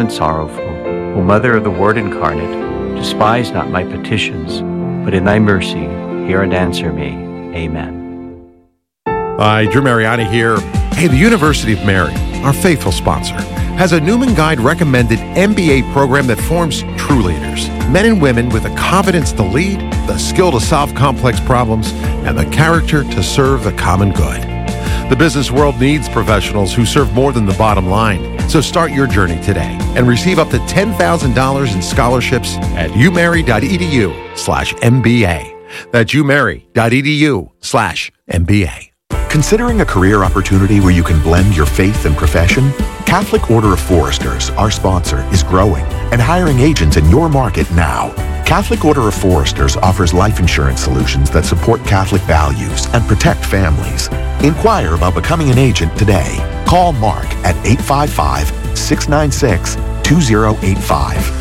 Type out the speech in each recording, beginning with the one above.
and sorrowful, O Mother of the Word incarnate, despise not my petitions, but in thy mercy hear and answer me. Amen. Hi, Drew Mariani here. Hey, the University of Mary, our faithful sponsor, has a Newman Guide recommended MBA program that forms true leaders. Men and women with the confidence to lead, the skill to solve complex problems, and the character to serve the common good. The business world needs professionals who serve more than the bottom line. So start your journey today and receive up to $10,000 in scholarships at umary.edu/MBA. That's umary.edu/MBA. Considering a career opportunity where you can blend your faith and profession? Catholic Order of Foresters, our sponsor, is growing and hiring agents in your market now. Catholic Order of Foresters offers life insurance solutions that support Catholic values and protect families. Inquire about becoming an agent today. Call Mark at 855-696-2085.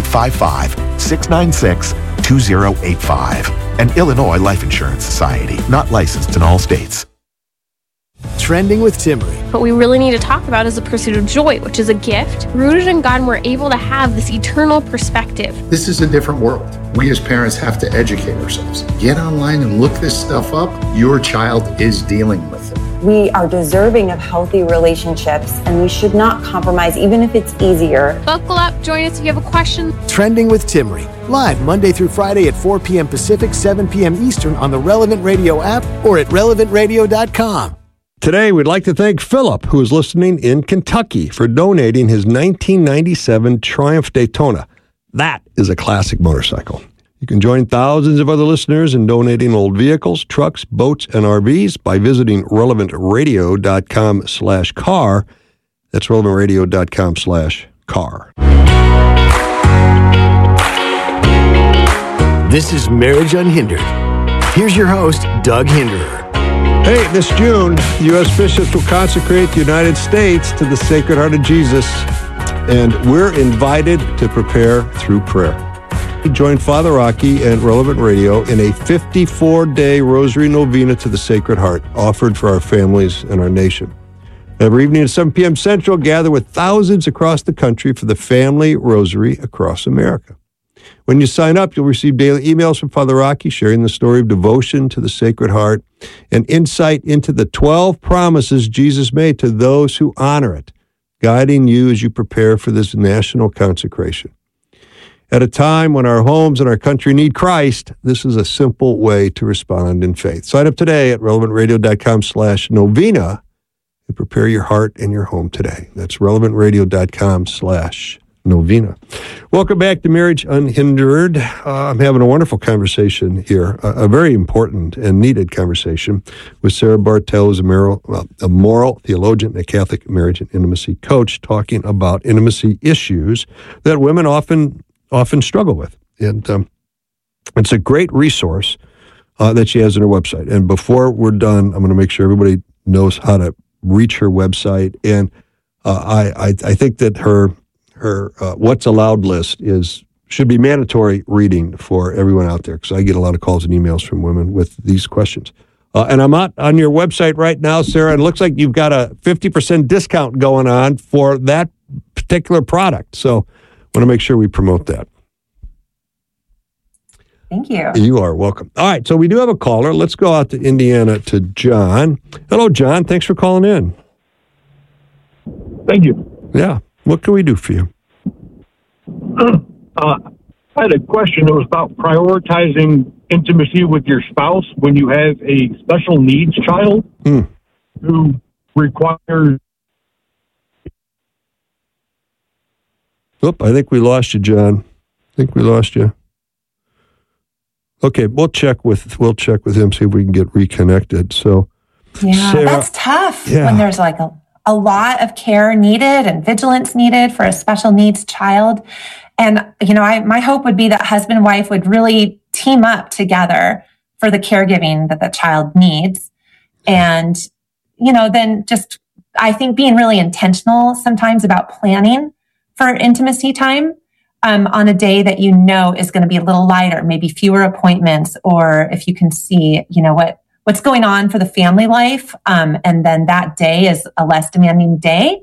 855-696-2085. An Illinois Life Insurance Society, not licensed in all states. Trending with Timmery. What we really need to talk about is the pursuit of joy, which is a gift. Rooted in God, and we're able to have this eternal perspective. This is a different world. We as parents have to educate ourselves. Get online and look this stuff up. Your child is dealing with it. We are deserving of healthy relationships, and we should not compromise, even if it's easier. Buckle up, join us if you have a question. Trending with Timmery. Live Monday through Friday at 4 p.m. Pacific, 7 p.m. Eastern on the Relevant Radio app or at relevantradio.com. Today, we'd like to thank Philip, who is listening in Kentucky, for donating his 1997 Triumph Daytona. That is a classic motorcycle. You can join thousands of other listeners in donating old vehicles, trucks, boats, and RVs by visiting relevantradio.com/car. That's relevantradio.com/car. This is Marriage Unhindered. Here's your host, Doug Hinderer. Hey, this June, U.S. bishops will consecrate the United States to the Sacred Heart of Jesus, and we're invited to prepare through prayer. Join Father Rocky and Relevant Radio in a 54-day Rosary Novena to the Sacred Heart offered for our families and our nation. Every evening at 7 p.m. Central, gather with thousands across the country for the Family Rosary across America. When you sign up, you'll receive daily emails from Father Rocky sharing the story of devotion to the Sacred Heart and insight into the 12 promises Jesus made to those who honor it, guiding you as you prepare for this national consecration. At a time when our homes and our country need Christ, this is a simple way to respond in faith. Sign up today at relevantradio.com/novena and prepare your heart and your home today. That's relevantradio.com/novena. Welcome back to Marriage Unhindered. I'm having a wonderful conversation here, a very important and needed conversation with Sarah Bartel, who's a moral theologian and a Catholic marriage and intimacy coach, talking about intimacy issues that women often struggle with. And it's a great resource that she has on her website. And before we're done, I'm going to make sure everybody knows how to reach her website. And I think that her What's Allowed list should be mandatory reading for everyone out there, because I get a lot of calls and emails from women with these questions. And I'm on your website right now, Sarah, and it looks like you've got a 50% discount going on for that particular product. So I want to make sure we promote that. Thank you. You are welcome. All right, so we do have a caller. Let's go out to Indiana to John. Hello, John. Thanks for calling in. Thank you. Yeah. What can we do for you? I had a question. It was about prioritizing intimacy with your spouse when you have a special needs child who requires... Oop, I think we lost you, John. I think we lost you. Okay, we'll check with him, see if we can get reconnected. So, yeah, Sarah, that's tough when there's like a lot of care needed and vigilance needed for a special needs child. And, my hope would be that husband and wife would really team up together for the caregiving that the child needs. And, then just, I think being really intentional sometimes about planning for intimacy time on a day that is going to be a little lighter, maybe fewer appointments, or if you can see, what's going on for the family life. And then that day is a less demanding day,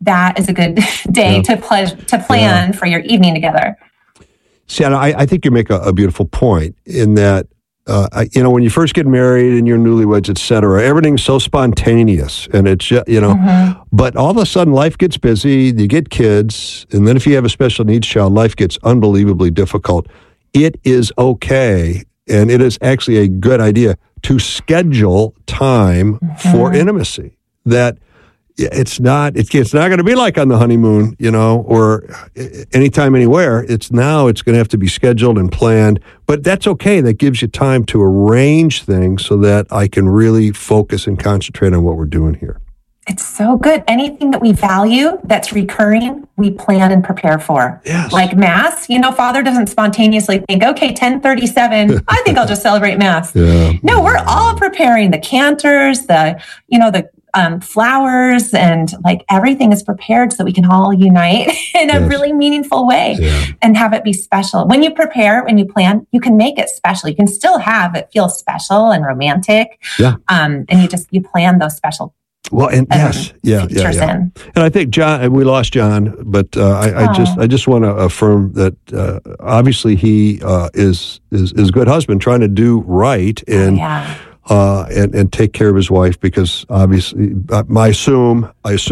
that is a good day to plan for your evening together. See, I think you make a beautiful point in that, when you first get married and you're newlyweds, et cetera, everything's so spontaneous and it's, but all of a sudden life gets busy, you get kids, and then if you have a special needs child, life gets unbelievably difficult. It is okay, and it is actually a good idea to schedule time for intimacy. That it's not going to be like on the honeymoon, or anytime, anywhere. It's going to have to be scheduled and planned, but that's okay. That gives you time to arrange things so that I can really focus and concentrate on what we're doing here. It's so good. Anything that we value that's recurring, we plan and prepare for. Yes. Like Mass, Father doesn't spontaneously think, okay, 10:37, I think I'll just celebrate Mass. Yeah. No, we're all preparing the cantors, the flowers, and like everything is prepared so we can all unite in a really meaningful way and have it be special. When you prepare, when you plan, you can make it special. You can still have it feel special and romantic. Yeah. And you plan those special. Well, and And I think John, we lost John, but I just want to affirm that obviously he is a good husband, trying to do right and take care of his wife, because obviously I assume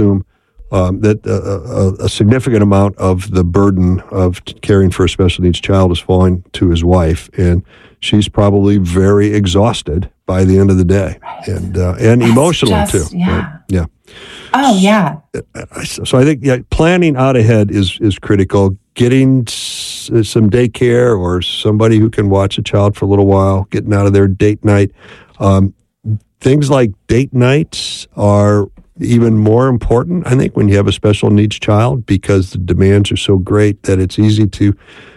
that a significant amount of the burden of caring for a special needs child is falling to his wife, and she's probably very exhausted by the end of the day, and emotionally too. Yeah. Right? Yeah. Oh yeah. So I think planning out ahead is critical. Getting some daycare or somebody who can watch a child for a little while, getting out of their date night. Things like date nights are even more important, I think, when you have a special needs child, because the demands are so great that it's easy to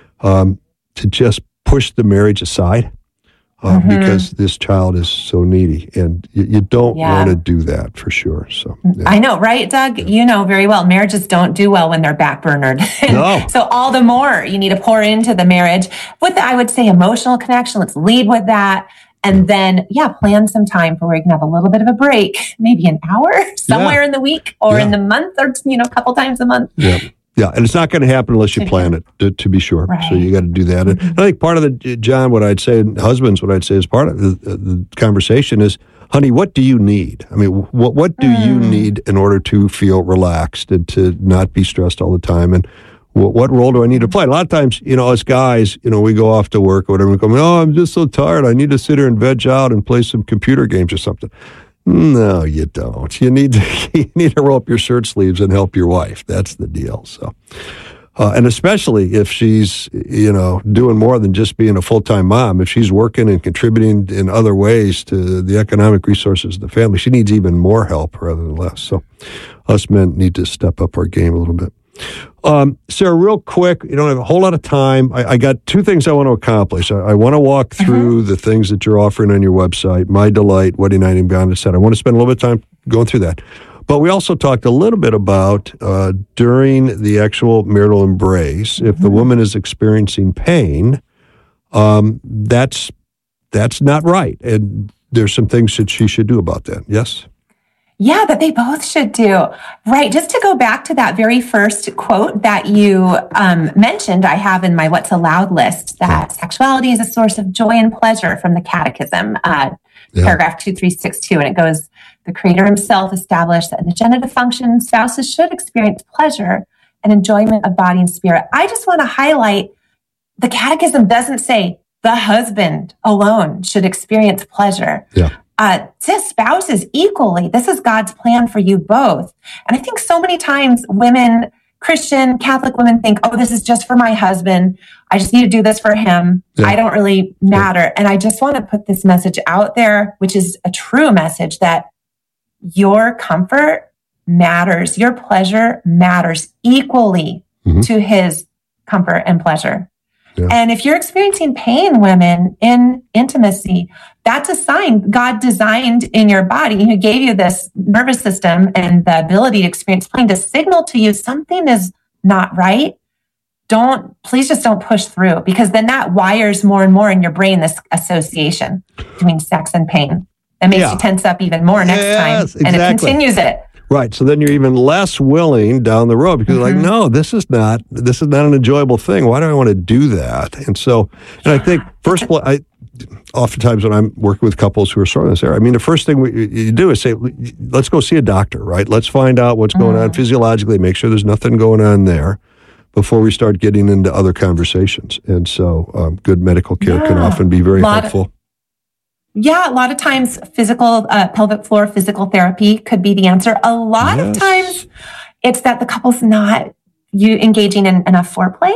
just push the marriage aside because this child is so needy, and you don't want to do that for sure. So I know, right, Doug? You know very well, marriages don't do well when they're backburnered. No. So all the more you need to pour into the marriage with, I would say, emotional connection. Let's lead with that. And then, plan some time for where you can have a little bit of a break, maybe an hour somewhere in the week or in the month, or, a couple times a month. Yeah. Yeah. And it's not going to happen unless you plan it, to be sure. Right. So you got to do that. And I think part of John, what I'd say, husbands, what I'd say is part of the conversation is, honey, what do you need? I mean, what do you need in order to feel relaxed and to not be stressed all the time? And what role do I need to play? A lot of times, us guys, we go off to work or whatever, and come, I'm just so tired. I need to sit here and veg out and play some computer games or something. No, you don't. You need to roll up your shirt sleeves and help your wife. That's the deal. So, and especially if she's, doing more than just being a full-time mom, if she's working and contributing in other ways to the economic resources of the family, she needs even more help rather than less. So us men need to step up our game a little bit. Sarah, real quick, you don't have a whole lot of time. I got two things I want to accomplish. I want to walk through the things that you're offering on your website, My Delight, Wedding Night and Beyond, etc. I want to spend a little bit of time going through that. But we also talked a little bit about during the actual marital embrace, if the woman is experiencing pain, that's not right. And there's some things that she should do about that. Yes? Yeah, that they both should do. Right. Just to go back to that very first quote that you mentioned, I have in my What's Allowed list that sexuality is a source of joy and pleasure from the Catechism, paragraph 2362. And it goes, the Creator himself established that in the genitive function, spouses should experience pleasure and enjoyment of body and spirit. I just want to highlight, the Catechism doesn't say the husband alone should experience pleasure. Yeah. Spouses equally. This is God's plan for you both. And I think so many times women, Christian, Catholic women think, this is just for my husband. I just need to do this for him. Yeah. I don't really matter. And I just want to put this message out there, which is a true message, that your comfort matters. Your pleasure matters equally to his comfort and pleasure. Yeah. And if you're experiencing pain, women, in intimacy, that's a sign God designed in your body, who gave you this nervous system and the ability to experience pain, to signal to you something is not right. Please just don't push through, because then that wires more and more in your brain this association between sex and pain. That makes you tense up even more next time. Exactly. And it continues it. Right. So then you're even less willing down the road because you're like, no, this is not an enjoyable thing. Why do I want to do that? And I think oftentimes when I'm working with couples who are struggling with this area, I mean, the first thing you do is say, let's go see a doctor, right? Let's find out what's going on physiologically, make sure there's nothing going on there before we start getting into other conversations. And so good medical care can often be very helpful. A lot of times physical, pelvic floor physical therapy could be the answer. A lot of times it's that the couple's not engaging in enough foreplay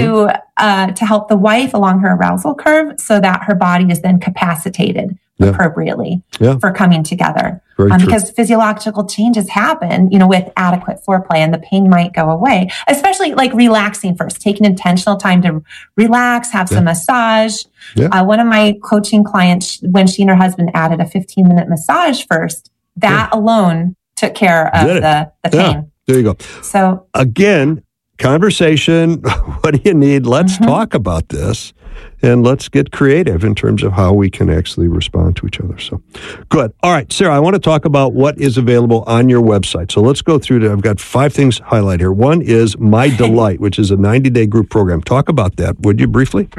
to help the wife along her arousal curve so that her body is then capacitated appropriately for coming together. Because physiological changes happen, with adequate foreplay, and the pain might go away, especially like relaxing first, taking intentional time to relax, have some massage. One of my coaching clients, when she and her husband added a 15-minute massage first, that alone took care of the pain. There you go. So again, conversation, what do you need? Let's talk about this. And let's get creative in terms of how we can actually respond to each other. So, good. All right, Sarah, I want to talk about what is available on your website. So let's go through I've got 5 things highlighted here. One is My Delight, which is a 90-day group program. Talk about that, would you, briefly?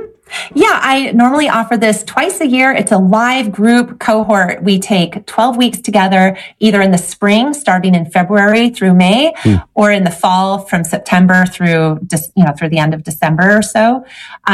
Yeah, I normally offer this twice a year. It's a live group cohort. We take 12 weeks together, either in the spring, starting in February through May, or in the fall from September through the end of December or so.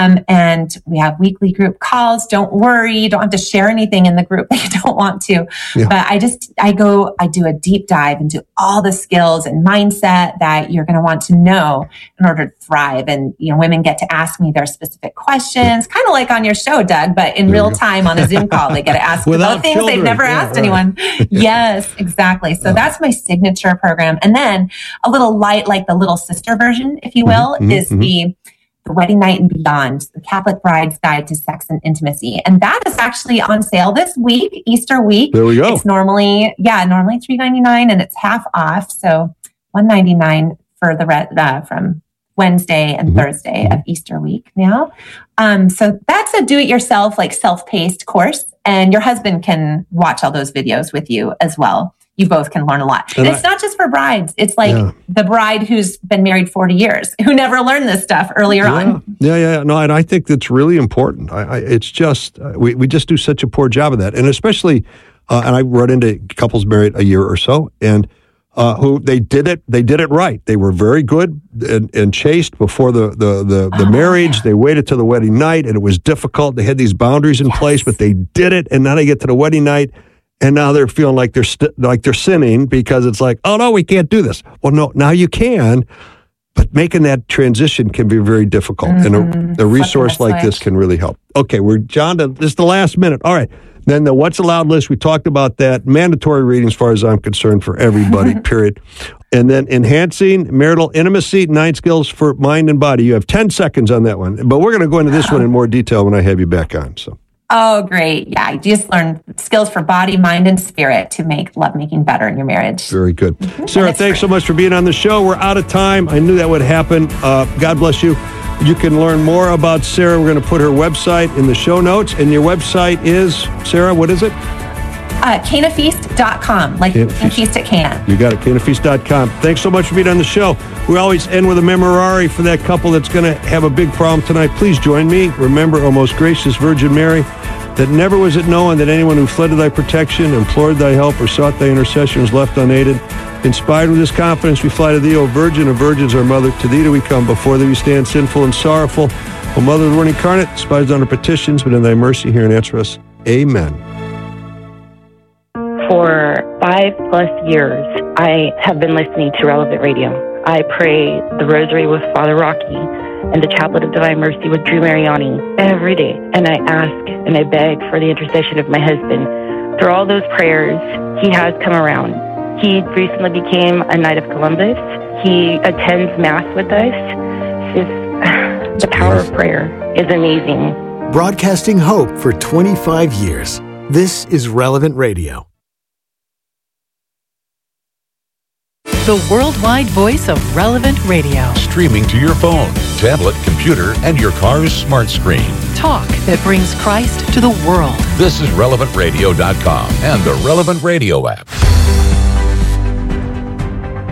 And we have weekly group calls. Don't worry, you don't have to share anything in the group that you don't want to. But I do a deep dive into all the skills and mindset that you're going to want to know in order to thrive. And women get to ask me their specific questions. Kind of like on your show, Doug, but in real time on a Zoom call, they get to ask about things they've never asked anyone. Yes, exactly. So that's my signature program. And then a little light, like the little sister version, if you will, is the Wedding Night and Beyond, the Catholic Bride's Guide to Sex and Intimacy. And that is actually on sale this week, Easter week. There we go. It's normally $3.99 and it's half off. So $1.99 for the from Wednesday and Thursday of Easter week now. So that's a do-it-yourself, like self-paced course. And your husband can watch all those videos with you as well. You both can learn a lot. And it's not just for brides. It's like the bride who's been married 40 years, who never learned this stuff earlier on. Yeah. No, and I think that's really important. It's just, we just do such a poor job of that. And especially, and I run into couples married a year or so, and who they did it right. They were very good and chaste before the marriage. They waited till the wedding night, and it was difficult. They had these boundaries in place, but they did it. And now they get to the wedding night, and now they're feeling like they're sinning because it's like, oh no, we can't do this. Well, no, now you can, but making that transition can be very difficult, and a resource like this can really help. Okay, we're John. This is the last minute. All right. Then the What's Allowed list, we talked about that. Mandatory reading as far as I'm concerned for everybody, period. And then enhancing marital intimacy, 9 skills for mind and body. You have 10 seconds on that one. But we're going to go into this one in more detail when I have you back on. So. Oh, great. Yeah, you just learn skills for body, mind, and spirit to make lovemaking better in your marriage. Very good. Sarah, thanks so much for being on the show. We're out of time. I knew that would happen. God bless you. You can learn more about Sarah. We're going to put her website in the show notes. And your website is, Sarah, what is it? Canafeast.com, like Feast at Cana. You got it, canafeast.com. Thanks so much for being on the show. We always end with a memorare for that couple that's going to have a big problem tonight. Please join me. Remember, O most gracious Virgin Mary, that never was it known that anyone who fled to thy protection, implored thy help, or sought thy intercession was left unaided. Inspired with this confidence, we fly to thee, O Virgin of Virgins, our Mother. To thee do we come. Before thee we stand sinful and sorrowful. O Mother of the Word incarnate, despised on our petitions, but in thy mercy hear and answer us. Amen. For 5+ years, I have been listening to Relevant Radio. I pray the Rosary with Father Rocky and the Chaplet of Divine Mercy with Drew Mariani every day. And I ask and I beg for the intercession of my husband. Through all those prayers, he has come around. He recently became a Knight of Columbus. He attends Mass with us. The power of prayer is amazing. Broadcasting hope for 25 years. This is Relevant Radio. The worldwide voice of Relevant Radio. Streaming to your phone, tablet, computer, and your car's smart screen. Talk that brings Christ to the world. This is RelevantRadio.com and the Relevant Radio app.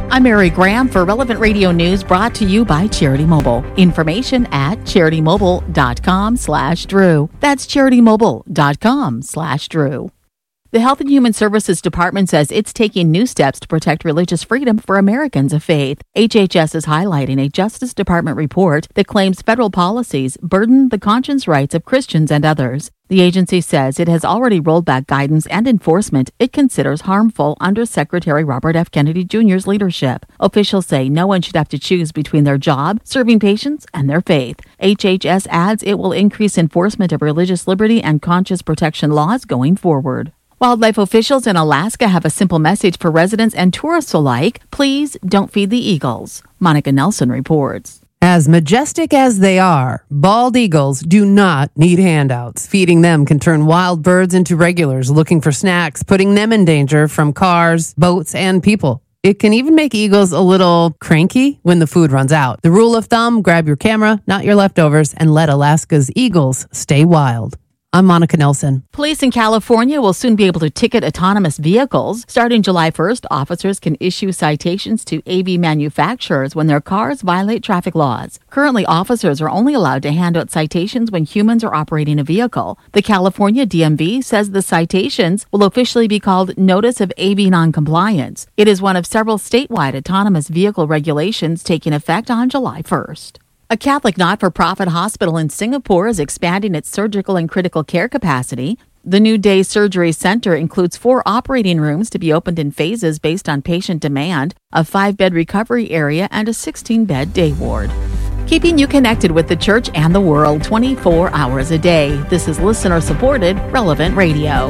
I'm Mary Graham for Relevant Radio News, brought to you by Charity Mobile. Information at CharityMobile.com/Drew. That's CharityMobile.com/Drew. The Health and Human Services Department says it's taking new steps to protect religious freedom for Americans of faith. HHS is highlighting a Justice Department report that claims federal policies burden the conscience rights of Christians and others. The agency says it has already rolled back guidance and enforcement it considers harmful under Secretary Robert F. Kennedy Jr.'s leadership. Officials say no one should have to choose between their job, serving patients, and their faith. HHS adds it will increase enforcement of religious liberty and conscience protection laws going forward. Wildlife officials in Alaska have a simple message for residents and tourists alike. Please don't feed the eagles. Monica Nelson reports. As majestic as they are, bald eagles do not need handouts. Feeding them can turn wild birds into regulars looking for snacks, putting them in danger from cars, boats, and people. It can even make eagles a little cranky when the food runs out. The rule of thumb, grab your camera, not your leftovers, and let Alaska's eagles stay wild. I'm Monica Nelson. Police in California will soon be able to ticket autonomous vehicles. Starting July 1st, officers can issue citations to AV manufacturers when their cars violate traffic laws. Currently, officers are only allowed to hand out citations when humans are operating a vehicle. The California DMV says the citations will officially be called Notice of AV Noncompliance. It is one of several statewide autonomous vehicle regulations taking effect on July 1st. A Catholic not-for-profit hospital in Singapore is expanding its surgical and critical care capacity. The new day surgery center includes 4 operating rooms to be opened in phases based on patient demand, a 5-bed recovery area, and a 16-bed day ward. Keeping you connected with the church and the world 24 hours a day. This is listener-supported Relevant Radio.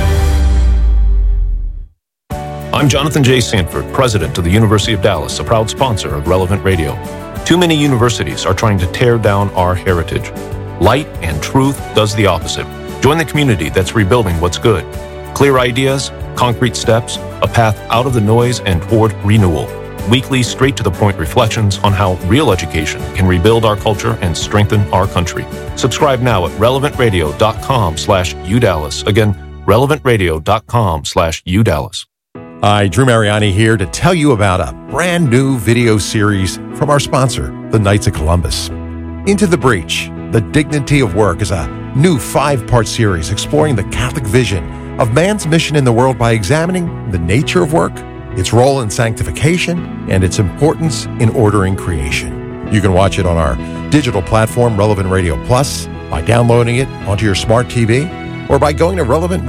I'm Jonathan J. Sanford, president of the University of Dallas, a proud sponsor of Relevant Radio. Too many universities are trying to tear down our heritage. Light and truth does the opposite. Join the community that's rebuilding what's good. Clear ideas, concrete steps, a path out of the noise and toward renewal. Weekly, straight-to-the-point reflections on how real education can rebuild our culture and strengthen our country. Subscribe now at relevantradio.com/UDallas. Again, relevantradio.com/UDallas. Hi, Drew Mariani here to tell you about a brand new video series from our sponsor, the Knights of Columbus. Into the Breach, The Dignity of Work is a new 5-part series exploring the Catholic vision of man's mission in the world by examining the nature of work, its role in sanctification, and its importance in ordering creation. You can watch it on our digital platform, Relevant Radio Plus, by downloading it onto your smart TV, or by going to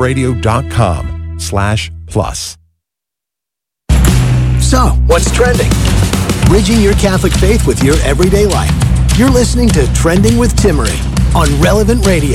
relevantradio.com/plus. So, what's trending? Bridging your Catholic faith with your everyday life. You're listening to Trending with Timmerie on Relevant Radio.